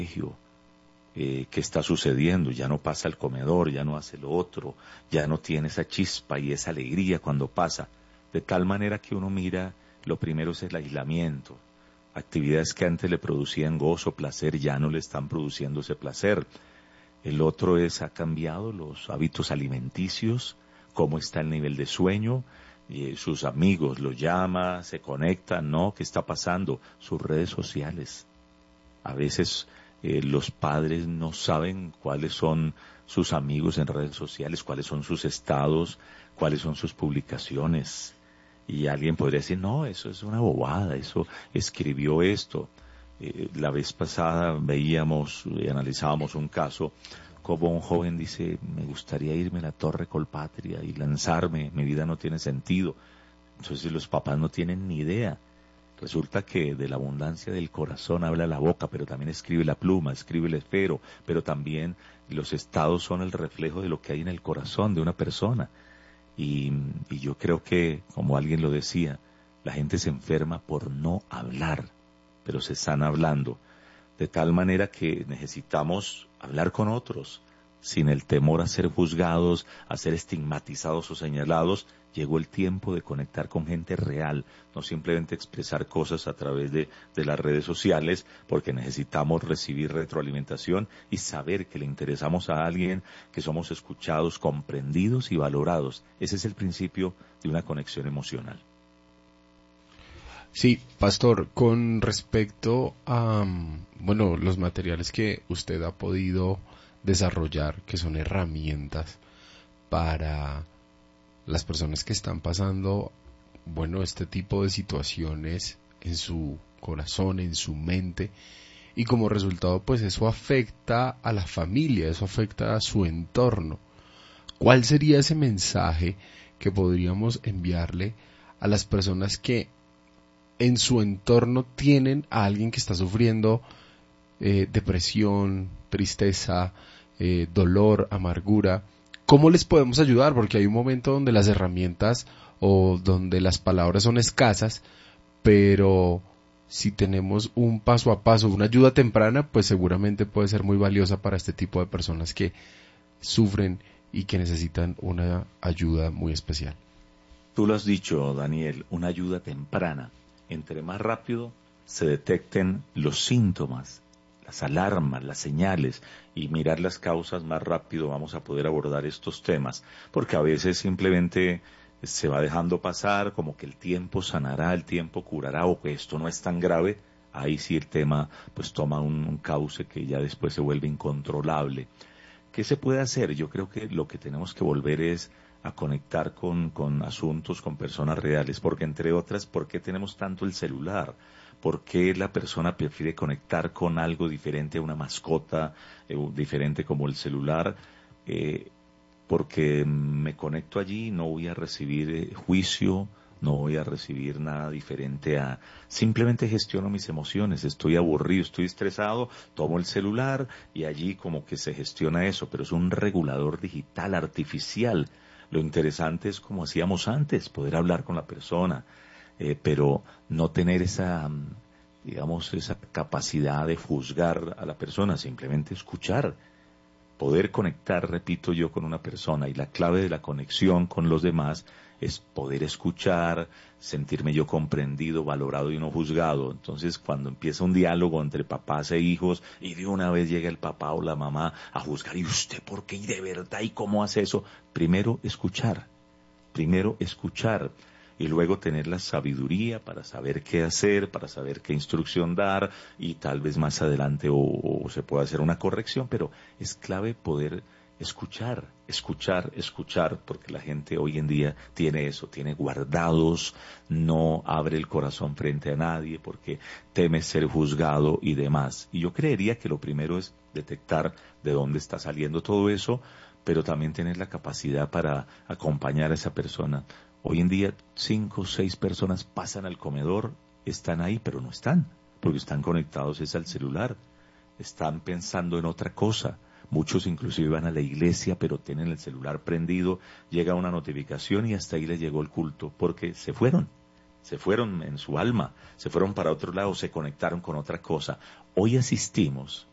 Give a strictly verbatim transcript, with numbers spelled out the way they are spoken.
colegio. Eh, ¿qué está sucediendo? Ya no pasa al comedor, ya no hace lo otro, ya no tiene esa chispa y esa alegría cuando pasa. De tal manera que uno mira, lo primero es el aislamiento. Actividades que antes le producían gozo, placer, ya no le están produciendo ese placer. El otro es, ha cambiado los hábitos alimenticios, cómo está el nivel de sueño, eh, sus amigos lo llama, se conectan, ¿no? ¿Qué está pasando? Sus redes sociales. A veces eh, los padres no saben cuáles son sus amigos en redes sociales, cuáles son sus estados, cuáles son sus publicaciones. Y alguien podría decir, no, eso es una bobada, eso escribió esto. Eh, la vez pasada veíamos y analizábamos un caso como un joven dice, me gustaría irme a la Torre Colpatria y lanzarme, mi vida no tiene sentido. Entonces los papás no tienen ni idea. Resulta que de la abundancia del corazón habla la boca, pero también escribe la pluma, escribe el esfero, pero también los estados son el reflejo de lo que hay en el corazón de una persona. Y, y yo creo que, como alguien lo decía, la gente se enferma por no hablar, pero se están hablando. De tal manera que necesitamos hablar con otros, sin el temor a ser juzgados, a ser estigmatizados o señalados. Llegó el tiempo de conectar con gente real, no simplemente expresar cosas a través de, de las redes sociales, porque necesitamos recibir retroalimentación y saber que le interesamos a alguien, que somos escuchados, comprendidos y valorados. Ese es el principio de una conexión emocional. Sí, pastor, con respecto a, bueno, los materiales que usted ha podido desarrollar, que son herramientas para las personas que están pasando, bueno, este tipo de situaciones en su corazón, en su mente, y como resultado, pues eso afecta a la familia, eso afecta a su entorno. ¿Cuál sería ese mensaje que podríamos enviarle a las personas que en su entorno tienen a alguien que está sufriendo eh, depresión, tristeza, eh, dolor, amargura? ¿Cómo les podemos ayudar? Porque hay un momento donde las herramientas o donde las palabras son escasas, pero si tenemos un paso a paso, una ayuda temprana, pues seguramente puede ser muy valiosa para este tipo de personas que sufren y que necesitan una ayuda muy especial. Tú lo has dicho, Daniel, una ayuda temprana. Entre más rápido se detecten los síntomas, las alarmas, las señales, y mirar las causas, más rápido vamos a poder abordar estos temas, porque a veces simplemente se va dejando pasar, como que el tiempo sanará, el tiempo curará, o que esto no es tan grave. Ahí sí el tema pues toma un, un cauce que ya después se vuelve incontrolable. ¿Qué se puede hacer? Yo creo que lo que tenemos que volver es a conectar con, con asuntos, con personas reales, porque entre otras, ¿por qué tenemos tanto el celular? ¿Por qué la persona prefiere conectar con algo diferente a una mascota, eh, diferente como el celular? Eh, porque me conecto allí, no voy a recibir eh, juicio, no voy a recibir nada diferente a... Simplemente gestiono mis emociones, estoy aburrido, estoy estresado, tomo el celular y allí como que se gestiona eso, pero es un regulador digital, artificial. Lo interesante es como hacíamos antes, poder hablar con la persona, eh, pero no tener esa, digamos, esa capacidad de juzgar a la persona, simplemente escuchar. Poder conectar, repito yo, con una persona, y la clave de la conexión con los demás es poder escuchar, sentirme yo comprendido, valorado y no juzgado. Entonces, cuando empieza un diálogo entre papás e hijos y de una vez llega el papá o la mamá a juzgar, ¿y usted por qué? ¿Y de verdad? ¿Y cómo hace eso? Primero escuchar, primero escuchar. Y luego tener la sabiduría para saber qué hacer, para saber qué instrucción dar, y tal vez más adelante o, o se pueda hacer una corrección, pero es clave poder escuchar, escuchar, escuchar, porque la gente hoy en día tiene eso, tiene guardados, no abre el corazón frente a nadie porque teme ser juzgado y demás. Y yo creería que lo primero es detectar de dónde está saliendo todo eso, pero también tener la capacidad para acompañar a esa persona. Hoy en día cinco o seis personas pasan al comedor, están ahí, pero no están, porque están conectados es al celular, están pensando en otra cosa. Muchos inclusive van a la iglesia, pero tienen el celular prendido, llega una notificación y hasta ahí les llegó el culto, porque se fueron, se fueron en su alma, se fueron para otro lado, se conectaron con otra cosa. Hoy asistimos